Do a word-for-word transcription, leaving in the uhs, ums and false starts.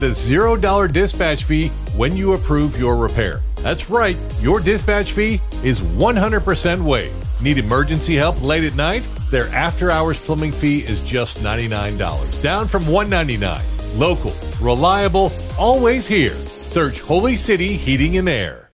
The zero dollar dispatch fee when you approve your repair. That's right, your dispatch fee is one hundred percent waived. Need emergency help late at night? Their after-hours plumbing fee is just ninety-nine dollars, down from one hundred ninety-nine dollars. Local, reliable, always here. Search Holy City Heating and Air.